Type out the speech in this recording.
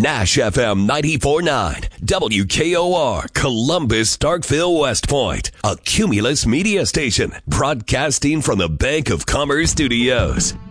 Nash FM 94.9, WKOR, Columbus, Starkville, West Point, a Cumulus media station, broadcasting from the Bank of Commerce Studios.